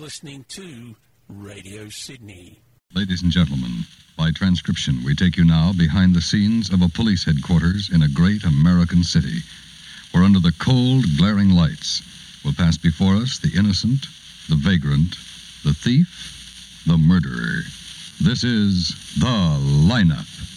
listening to Radio Sydney. Ladies and gentlemen, by transcription, we take you now behind the scenes of a police headquarters in a great American city, where under the cold, glaring lights will pass before us the innocent, the vagrant, the thief, the murderer. This is The Lineup.